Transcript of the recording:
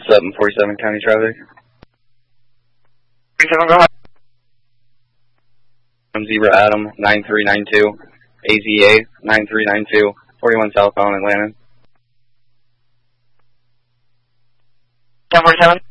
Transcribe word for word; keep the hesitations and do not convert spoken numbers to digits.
seven forty-seven County traffic. forty-seven, go ahead. I'm Zebra Adam, nine three nine two, A Z A, nine three nine two, forty-one southbound Atlanta. ten forty-seven.